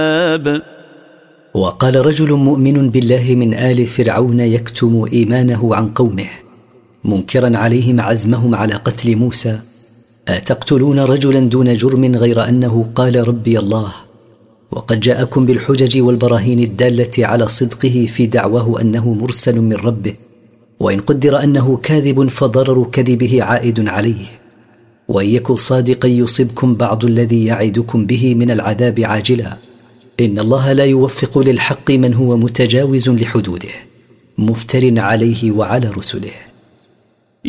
وقال رجل مؤمن بالله من آل فرعون يكتم إيمانه عن قومه منكرا عليهم عزمهم على قتل موسى: أتقتلون رجلا دون جرم غير أنه قال ربي الله، وقد جاءكم بالحجج والبراهين الدالة على صدقه في دعواه أنه مرسل من ربه، وإن قدر أنه كاذب فضرر كذبه عائد عليه، وإن يك صادقا يصبكم بعض الذي يعدكم به من العذاب عاجلا. إن الله لا يوفق للحق من هو متجاوز لحدوده مفتر عليه وعلى رسله.